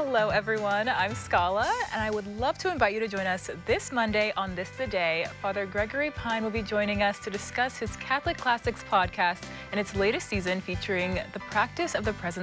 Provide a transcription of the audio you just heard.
Hello, everyone. I'm Scala, and I would love to invite you to join us this Monday on This the Day. Father Gregory Pine will be joining us to discuss his Catholic Classics podcast and its latest season featuring the practice of the presence